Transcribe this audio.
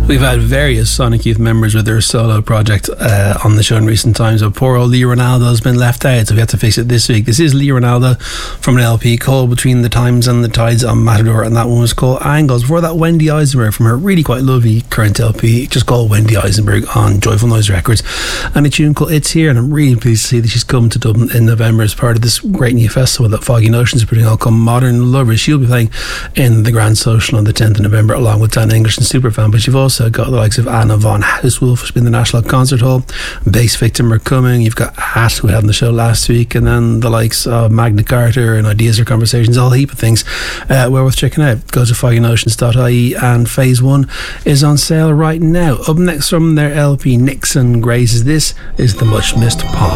We've had various Sonic Youth members with their solo project on the show in recent times, but poor old Lee Ronaldo's been left out, so we have to fix it this week. This is Lee Ronaldo from an LP called Between the Times and the Tides on Matador, and that one was called Angles. Before that, Wendy Eisenberg from her really quite lovely current LP, just called Wendy Eisenberg on Joyful Noise Records, and a tune called It's Here. And I'm really pleased to see that she's come to Dublin in November as part of this great new festival that Foggy Notions are putting on called Modern Lovers. She'll be playing in the Grand Social on the 10th of November along with Dan English and Superfan, but you've also got the likes of Anna von Hauswolf, who's been in the National Concert Hall. Bass Victim are coming. You've got At, who we had on the show last week, and then the likes of Magna Carta and Ideas or Conversations, a whole heap of things well worth checking out. Go to foggynotions.ie, and Phase 1 is on sale right now. Up next from their LP Nixon Grazes, this is the much missed Palm.